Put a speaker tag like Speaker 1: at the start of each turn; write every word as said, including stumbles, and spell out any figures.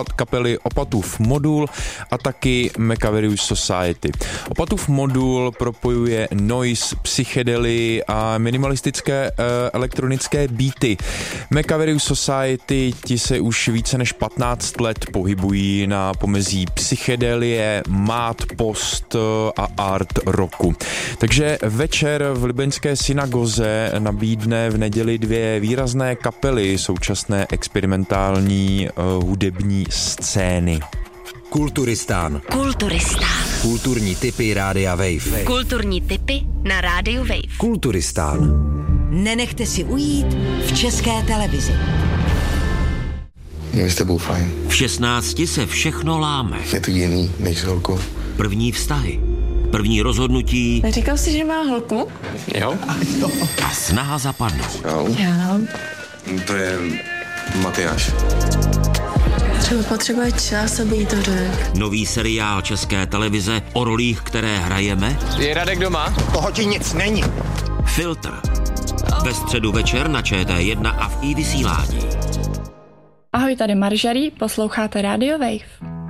Speaker 1: opat, kapely Opatův modul a taky Macaverius Society. Opatův modul propojuje noise, psychedelii a minimalistické uh, elektronické beaty. Macaverius Society ti se už více než patnáct let pohybují na pomezí psychedelie, mát, post a art rocku. Takže večer v libeňské synagoze nabídne v neděli dvě výrazné kapely současné experimentální uh, hudební scény.
Speaker 2: Kulturistán.
Speaker 3: Kulturistán.
Speaker 2: Kulturní tipy Rádia Wave.
Speaker 3: Kulturní tipy na Rádiu Wave.
Speaker 2: Kulturistán.
Speaker 4: Nenechte si ujít v České televizi.
Speaker 5: Je s tebou fajn.
Speaker 6: V šestnácti se všechno láme.
Speaker 5: Je to jiný než s holkou.
Speaker 6: První vztahy. První rozhodnutí.
Speaker 7: Neříkal jsi, že má holku?
Speaker 5: Jo.
Speaker 6: A snaha zapadnout.
Speaker 5: Jo.
Speaker 7: Já.
Speaker 5: To je Matyáš.
Speaker 7: Třeba potřebuje čas, aby jí to řekl.
Speaker 6: Nový seriál České televize o rolích, které hrajeme.
Speaker 8: Je Radek doma?
Speaker 9: Toho ti nic není.
Speaker 6: Filtr. Ve středu večer na Č T jedna a v i vysílání.
Speaker 7: Ahoj, tady Maržarí, posloucháte Radio Wave.